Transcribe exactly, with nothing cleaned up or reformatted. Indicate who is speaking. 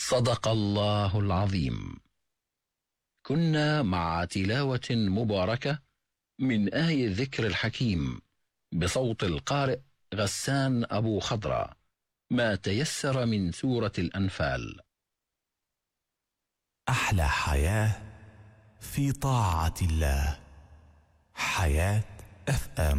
Speaker 1: صدق الله العظيم. كنا مع تلاوة مباركة من آي الذكر الحكيم بصوت القارئ غسان أبو خضرة، ما تيسر من سورة الأنفال.
Speaker 2: أحلى حياة في طاعة الله. حياة أف أم.